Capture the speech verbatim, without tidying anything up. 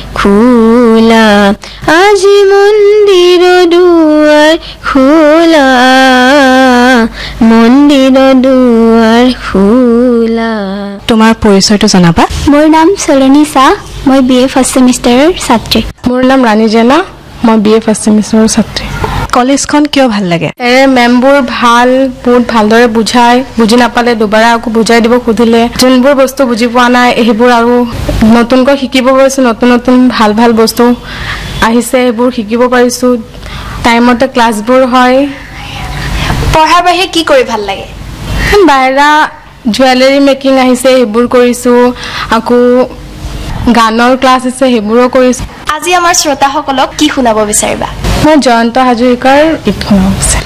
খোলা আজি মন্দিৰ দুৱাৰ খোলা মন্দিৰ দুৱাৰ খোলা তোমাৰ পৰিচয়টো জনাবা মোৰ নাম সলনি শাহ মই বিএ ফাৰ্ষ্ট সেমিষ্টাৰৰ ছাত্ৰী মোৰ নাম ৰাণী জেনা মই বিএ ফাৰ্ষ্ট সেমিষ্টাৰৰ ছাত্ৰী কলেজখন কিয় ভাল লাগে এৰে মেমবোৰ ভাল বহুত ভালদৰে বুজায় বুজি নাপালে দুবাৰা আকৌ বুজাই দিব খুদিলে যোনবোৰ বস্তু বুজি পোৱা নাই এইবোৰ আৰু নতুনকৈ শিকিব পাৰিছো নতুন নতুন ভাল ভাল বস্তু আহিছে এইবোৰ শিকিব পাৰিছো টাইমতে ক্লাছবোৰ হয় পঢ়াৰ বাহিৰে কি কৰি ভাল লাগে বাহিৰা জুৱেলাৰী মেকিং আহিছে সেইবোৰ কৰিছো আকৌ গানৰ ক্লাছ আছে সেইবোৰো কৰিছো আজি আমাৰ শ্ৰোতাসকলক কি শুনাব বিচাৰিবা মই জয়ন্ত হাজৰিকাৰ গীত শুনাব বিচাৰিম